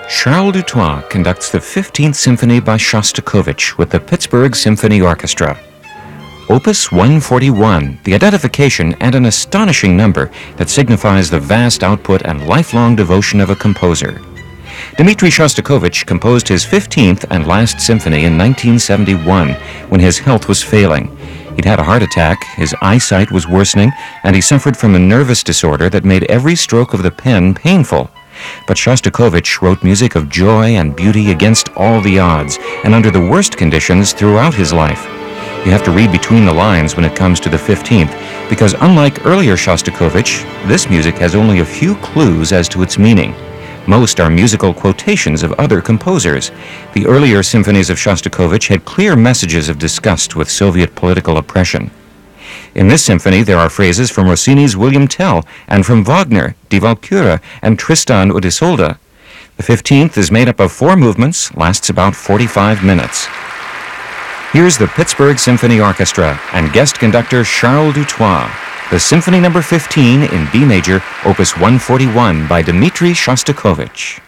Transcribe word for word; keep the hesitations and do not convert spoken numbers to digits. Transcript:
Charles Dutoit conducts the fifteenth Symphony by Shostakovich with the Pittsburgh Symphony Orchestra. Opus one forty-one, the identification and an astonishing number that signifies the vast output and lifelong devotion of a composer. Dmitri Shostakovich composed his fifteenth and last symphony in nineteen seventy-one when his health was failing. He'd had a heart attack, his eyesight was worsening, and he suffered from a nervous disorder that made every stroke of the pen painful. But Shostakovich wrote music of joy and beauty against all the odds and under the worst conditions throughout his life. You have to read between the lines when it comes to the fifteenth, because unlike earlier Shostakovich, this music has only a few clues as to its meaning. Most are musical quotations of other composers. The earlier symphonies of Shostakovich had clear messages of disgust with Soviet political oppression. In this symphony, there are phrases from Rossini's William Tell and from Wagner, Die Walküre, and Tristan und Isolde. The fifteenth is made up of four movements, lasts about forty-five minutes. Here's the Pittsburgh Symphony Orchestra and guest conductor Charles Dutoit, the Symphony number fifteen in B major, Opus one forty-one by Dmitri Shostakovich.